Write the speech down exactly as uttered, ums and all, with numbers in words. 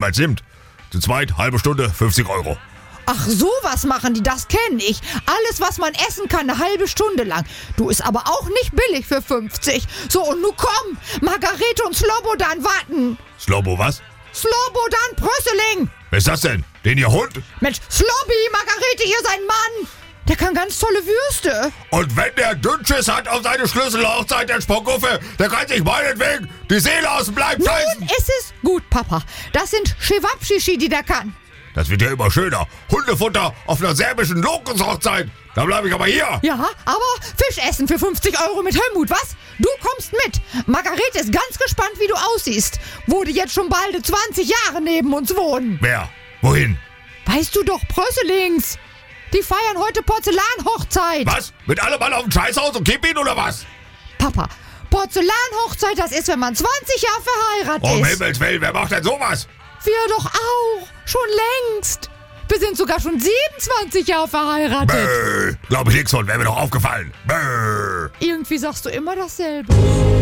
jeweils nimmt. Zu zweit, halbe Stunde, fünfzig Euro. Ach, sowas machen die, das kenne ich. Alles, was man essen kann, eine halbe Stunde lang. Du, ist aber auch nicht billig für fünfzig. So, und nun komm, Margarete und Slobodan warten. Slobo was? Slobodan Prösseling. Wer ist das denn? Den ihr Hund? Mensch, Slobby, Margarete, hier sein Mann. Der kann ganz tolle Würste. Und wenn der Dünnschiss hat auf seine Schlüsselhochzeit, der Spockhuffe, der kann sich meinetwegen die Seele aus dem Leib scheißen. Nun ist es gut, Papa. Das sind Schewabschichi, die der kann. Das wird ja immer schöner. Hundefutter auf einer serbischen Lokushochzeit. Da bleibe ich aber hier. Ja, aber Fisch essen für fünfzig Euro mit Helmut, was? Du kommst mit. Margarete ist ganz gespannt, wie du aussiehst. Wo die jetzt schon bald zwanzig Jahre neben uns wohnen. Wer? Wohin? Weißt du doch, Prösselings. Die feiern heute Porzellanhochzeit. Was? Mit allem Mann auf dem Scheißhaus und Kippin oder was? Papa, Porzellanhochzeit, das ist, wenn man zwanzig Jahre verheiratet Um ist. Himmels Willen, wer macht denn sowas? Wir doch auch. Schon längst. Wir sind sogar schon siebenundzwanzig Jahre verheiratet. Bäh. Glaub ich nix von, wäre mir doch aufgefallen. Bäh. Irgendwie sagst du immer dasselbe.